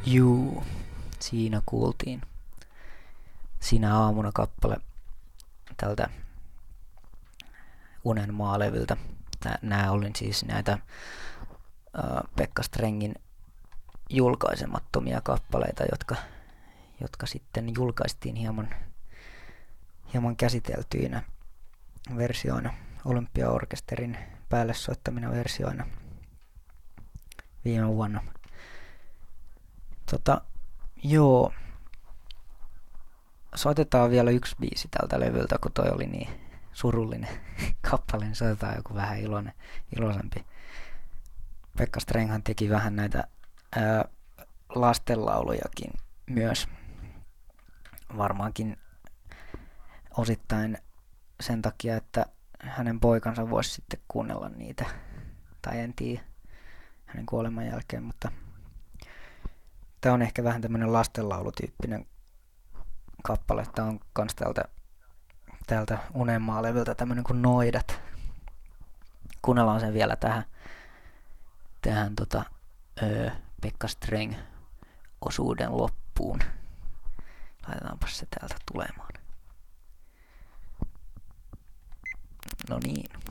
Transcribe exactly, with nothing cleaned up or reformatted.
Juu, siinä kuultiin sinä aamuna kappale tältä Unen maalevyltä. Nää olin siis näitä äh, Pekka Strengin julkaisemattomia kappaleita, jotka, jotka sitten julkaistiin hieman, hieman käsiteltyinä versioina, Olympiaorkesterin päälle soittamina versioina viime vuonna. Tota, joo. Soitetaan vielä yksi biisi tältä levyltä, kun toi oli niin surullinen kappale, niin soitetaan joku vähän iloinen, iloisempi. Pekka Strenghan teki vähän näitä ää, lastenlaulujakin myös. Varmaankin osittain sen takia, että hänen poikansa voisi sitten kuunnella niitä. Tai en tiedä hänen kuoleman jälkeen, mutta tää on ehkä vähän tämmönen lastenlaulutyyppinen kappale. Tää on kans täältä, täältä Unenmaa-levyltä tämmönen kuin Noidat. Kuunnellaan sen vielä tähän, tähän tota, öö, Pekka Streng osuuden loppuun. Laitetaanpas se täältä tulemaan. No niin.